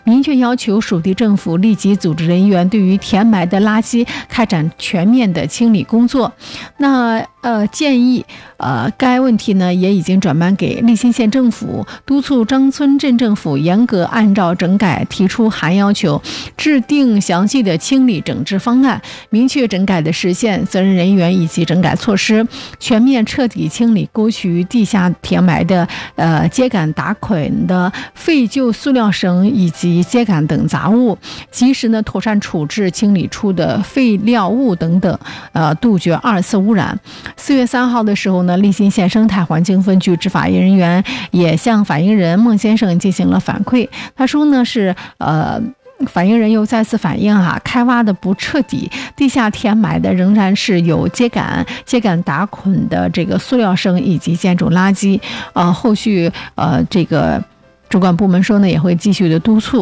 明确要求属地政府立即组织人员对于填埋的垃圾开展全面的清理工作。那建议该问题呢也已经转颁给利辛县政府，督促张村镇政府严格按照整改提出函要求，制定详细的清理整治方案，明确整改的时限、责任人员以及整改措施，全面彻底清理沟渠地下填埋的秸秆打捆的废旧塑料绳以及秸秆等杂物，及时呢妥善处置清理出的废料物等等，杜绝二次污染。4月3号的时候呢，利辛县生态环境分局执法人员也向反映人孟先生进行了反馈。他说呢是反映人又再次反映开挖的不彻底，地下填埋的仍然是有秸秆打捆的这个塑料绳以及建筑垃圾。后续这个主管部门说呢也会继续的督促。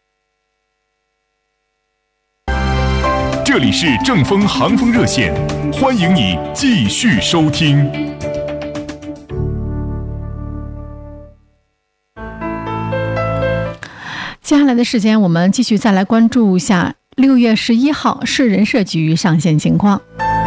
这里是正风航风热线，欢迎你继续收听。 接下来的时间，我们继续再来关注一下6月11号市人社局上线情况。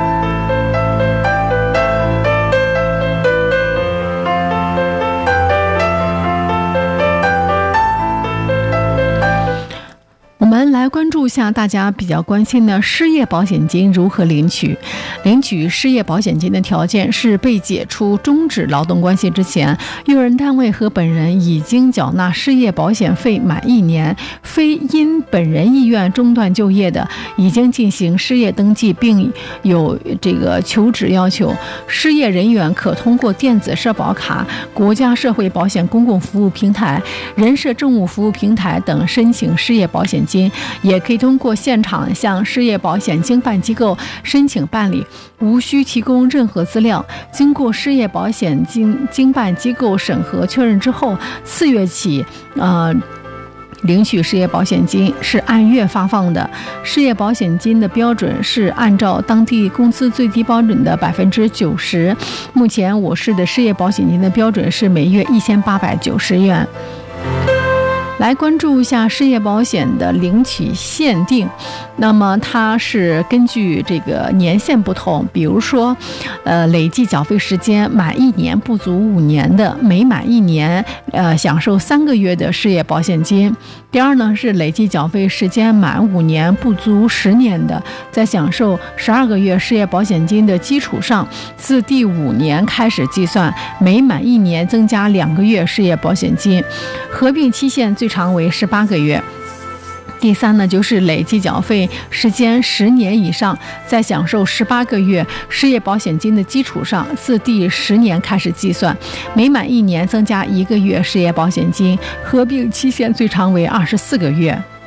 我们来关注一下大家比较关心的失业保险金如何领取。领取失业保险金的条件是被解除终止劳动关系之前，用人单位和本人已经缴纳失业保险费满1年，非因本人意愿中断就业的，已经进行失业登记并有这个求职要求，失业人员可通过电子社保卡、国家社会保险公共服务平台、人社政务服务平台等申请失业保险金，也可以通过现场向失业保险经办机构申请办理，无需提供任何资料。经过失业保险经办机构审核确认之后，4月起领取失业保险金是按月发放的，失业保险金的标准是按照当地工资最低标准的90%。目前我市的失业保险金的标准是每月1890元。来关注一下失业保险的领取限定，那么它是根据这个年限不同，比如说累计缴费时间满1年不足5年的，每满1年享受3个月的失业保险金。第二呢是累计缴费时间满5年不足10年的，在享受12个月失业保险金的基础上，自第5年开始计算，每满1年增加2个月失业保险金，合并期限最长为18个月。第三呢，就是累计缴费时间10年以上，在享受18个月失业保险金的基础上，自第10年开始计算，每满1年增加1个月失业保险金，合并期限最长为24个月。